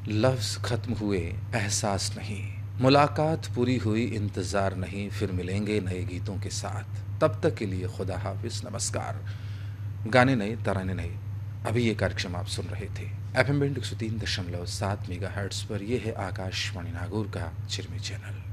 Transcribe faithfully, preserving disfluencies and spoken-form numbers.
लफ्ज़ ख़त्म हुए एहसास नहीं, मुलाकात पूरी हुई इंतज़ार नहीं, फिर मिलेंगे नए गीतों के साथ, तब तक के लिए खुदा हाफ़िज़, नमस्कार। गाने नए, तराने नए। अभी ये कार्यक्रम आप सुन रहे थे एफ एम बैंड एक सौ तीन दशमलव सात मेगाहर्ट्ज़ पर। यह है आकाशवाणी नागौर का चिरमी चैनल।